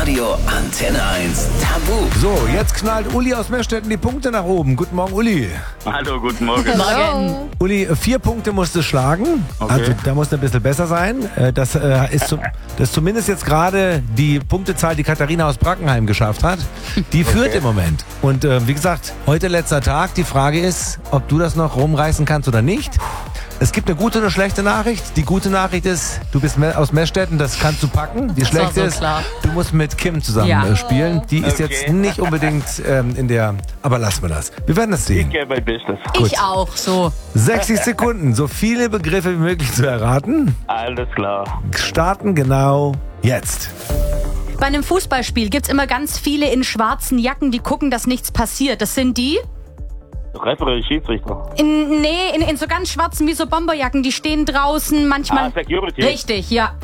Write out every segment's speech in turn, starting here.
Hitradio Antenne 1 Tabu. So, jetzt knallt Uli aus Meschstetten die Punkte nach oben. Guten Morgen, Uli. Hallo, guten Morgen. Morgen. Uli, 4 Punkte musst du schlagen. Okay. Also da musst du ein bisschen besser sein. Das ist zumindest jetzt gerade die Punktezahl, die Katharina aus Brackenheim geschafft hat. Die führt im Moment. Und wie gesagt, heute letzter Tag. Die Frage ist, ob du das noch rumreißen kannst oder nicht. Es gibt eine gute und eine schlechte Nachricht. Die gute Nachricht ist, du bist aus Meschstetten, das kannst du packen. Die schlechte so ist, klar. du musst mit Kim zusammen Ja. spielen. Die ist Okay. jetzt nicht unbedingt in der... Aber lassen wir das. Wir werden das sehen. Ich gebe mein Bestes. Ich auch, so. 60 Sekunden, so viele Begriffe wie möglich zu erraten. Alles klar. Starten genau jetzt. Bei einem Fußballspiel gibt's immer ganz viele in schwarzen Jacken, die gucken, dass nichts passiert. Das sind die? Referee, Schiedsrichter. In so ganz schwarzen, wie so Bomberjacken. Die stehen draußen, manchmal... Security. Richtig, ja.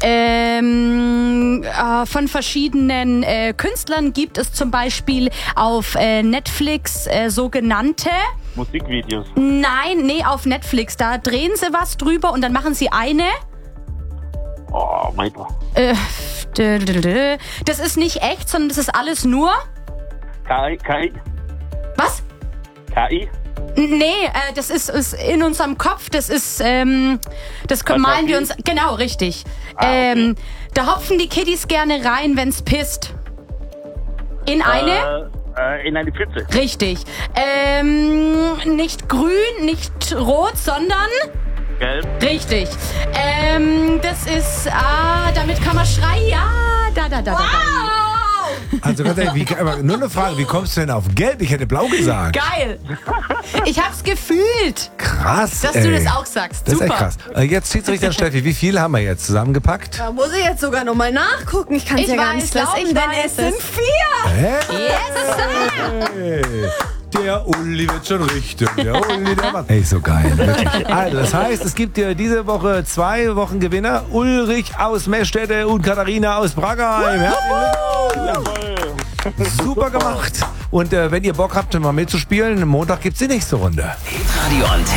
Von verschiedenen Künstlern gibt es zum Beispiel auf Netflix sogenannte... Musikvideos. Nein, auf Netflix. Da drehen sie was drüber und dann machen sie eine... Oh, Meiter. Das ist nicht echt, sondern das ist alles nur... KI. Was? KI. Nee, das ist in unserem Kopf, das ist, das malen wir uns, genau, richtig. Okay. Da hopfen die Kiddies gerne rein, wenn's pisst. In eine? In eine Pfütze. Richtig. Nicht grün, nicht rot, sondern... Gelb. Richtig. Das ist, damit kann man schreien, ja, da. Also ganz ehrlich, aber nur eine Frage, wie kommst du denn auf Gelb? Ich hätte Blau gesagt. Geil. Ich hab's gefühlt, Krass, dass ey. du das auch sagst. Das ist Super. echt krass. Jetzt Schiedsrichter Steffi, wie viel haben wir jetzt zusammengepackt? Da muss ich jetzt sogar nochmal nachgucken. Ich kann es Ich ja gar weiß nicht das, glauben, ich denn weiß es sind es. 4. Hey, der Uli wird schon richten. Der Uli, der macht. Ey, so geil, wirklich. Also, das heißt, es gibt hier diese Woche 2 Wochengewinner. Ulrich aus Meschstetten und Katharina aus Brackenheim. Jawohl. Super gemacht. Und wenn ihr Bock habt, mal mitzuspielen, Montag gibt's die nächste Runde. Hitradio Antenne